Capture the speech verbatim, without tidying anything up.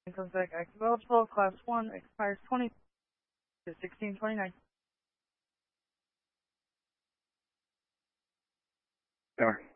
comes back active eligible. Class one expires twenty to sixteen twenty-nine. Over.